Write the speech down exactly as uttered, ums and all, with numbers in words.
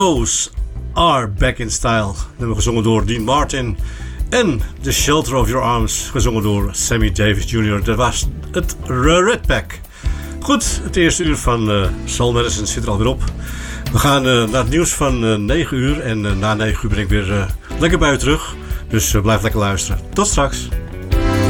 Those Are Back in Style. Nummer gezongen door Dean Martin. En The Shelter of Your Arms, gezongen door Sammy Davis junior Dat was het Red Pack. Goed, het eerste uur van uh, Soul Medicine zit er alweer op. We gaan uh, naar het nieuws van uh, negen uur. En uh, na negen uur ben ik weer uh, lekker bij u terug. Dus uh, blijf lekker luisteren. Tot straks.